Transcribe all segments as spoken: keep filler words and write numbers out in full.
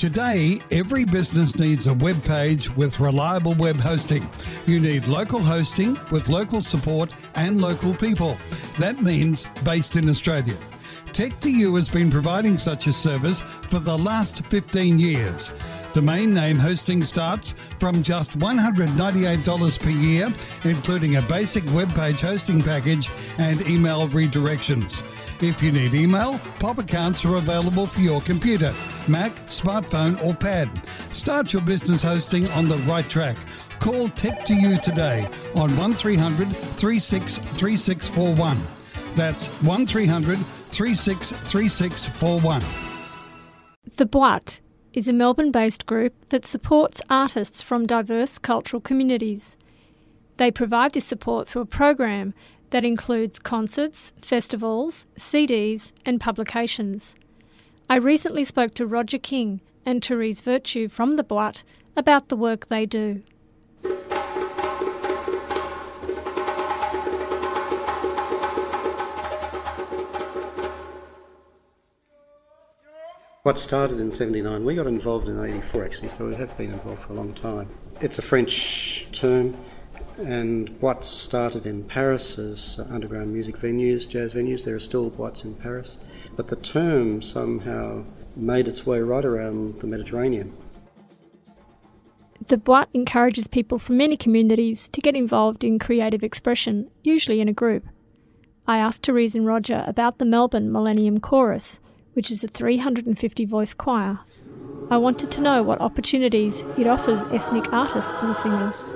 Today, every business needs a web page with reliable web hosting. You need local hosting with local support and local people. That means based in Australia. tech to you has been providing such a service for the last fifteen years. Domain name hosting starts from just one hundred ninety-eight dollars per year, including a basic web page hosting package and email redirections. If you need email, pop accounts are available for your computer, Mac, smartphone or pad. Start your business hosting on the right track. Call tech to you today on one three hundred, three six three six four one. That's one three hundred, three six three six four one. The Boite is a Melbourne-based group that supports artists from diverse cultural communities. They provide this support through a program that includes concerts, festivals, C Ds and publications. I recently spoke to Roger King and Therese Virtue from The Boite about the work they do. What started in seventy-nine, we got involved in eighty-four actually, so we have been involved for a long time. It's a French term, and what started in Paris as underground music venues, jazz venues. There are still boîtes in Paris, but the term somehow made its way right around the Mediterranean. The Boite encourages people from many communities to get involved in creative expression, usually in a group. I asked Therese and Roger about the Melbourne Millennium Chorus, which is a three hundred fifty voice choir. I wanted to know what opportunities it offers ethnic artists and singers.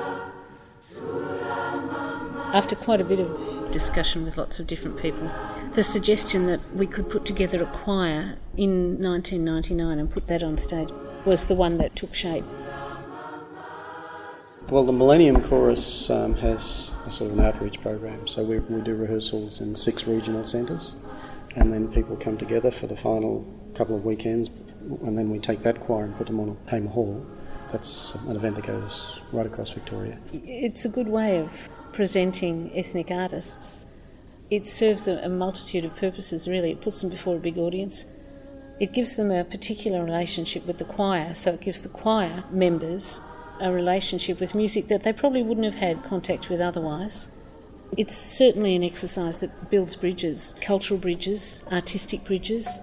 After quite a bit of discussion with lots of different people, the suggestion that we could put together a choir in nineteen ninety-nine and put that on stage was the one that took shape. Well, the Millennium Chorus um, has a sort of an outreach program, so we, we do rehearsals in six regional centres, and then people come together for the final couple of weekends, and then we take that choir and put them on at Hamer Hall. That's an event that goes right across Victoria. It's a good way of presenting ethnic artists. It serves a, a multitude of purposes, really. It puts them before a big audience. It gives them a particular relationship with the choir, so it gives the choir members a relationship with music that they probably wouldn't have had contact with otherwise. It's certainly an exercise that builds bridges, cultural bridges, artistic bridges.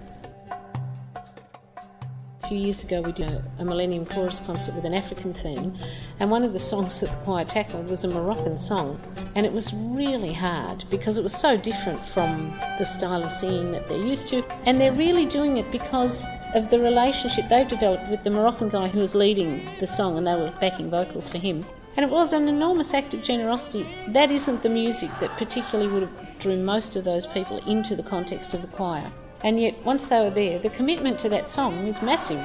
A few years ago we did a, a Millennium Chorus concert with an African theme, and one of the songs that the choir tackled was a Moroccan song, and it was really hard because it was so different from the style of singing that they're used to, and they're really doing it because of the relationship they've developed with the Moroccan guy who was leading the song, and they were backing vocals for him. And it was an enormous act of generosity. That isn't the music that particularly would have drew most of those people into the context of the choir. And yet, once they were there, the commitment to that song was massive.